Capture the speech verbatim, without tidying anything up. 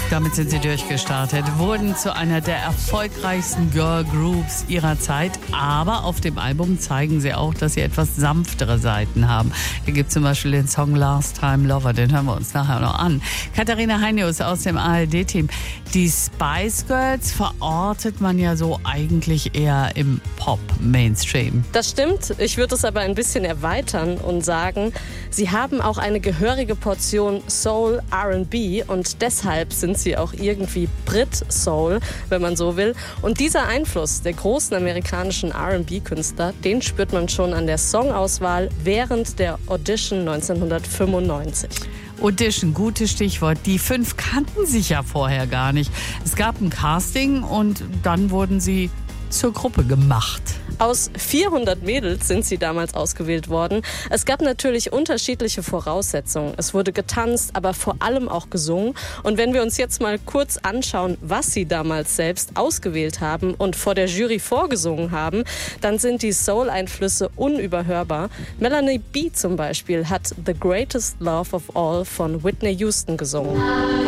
Damit sind sie durchgestartet, wurden zu einer der erfolgreichsten Girl-Groups ihrer Zeit. Aber auf dem Album zeigen sie auch, dass sie etwas sanftere Seiten haben. Hier gibt es zum Beispiel den Song Last Time Lover, den hören wir uns nachher noch an. Katharina Heinius aus dem A R D-Team. Die Spice Girls verortet man ja so eigentlich eher im Pop-Mainstream. Das stimmt. Ich würde es aber ein bisschen erweitern und sagen, sie haben auch eine gehörige Portion Soul, R and B und deshalb sind sie auch irgendwie Brit-Soul, wenn man so will. Und dieser Einfluss der großen amerikanischen R and B-Künstler, den spürt man schon an der Songauswahl während der Audition neunzehnhundertfünfundneunzig. Audition, gutes Stichwort. Die fünf kannten sich ja vorher gar nicht. Es gab ein Casting und dann wurden sie zur Gruppe gemacht. Aus vierhundert Mädels sind sie damals ausgewählt worden. Es gab natürlich unterschiedliche Voraussetzungen. Es wurde getanzt, aber vor allem auch gesungen. Und wenn wir uns jetzt mal kurz anschauen, was sie damals selbst ausgewählt haben und vor der Jury vorgesungen haben, dann sind die Soul-Einflüsse unüberhörbar. Melanie B. zum Beispiel hat The Greatest Love of All von Whitney Houston gesungen.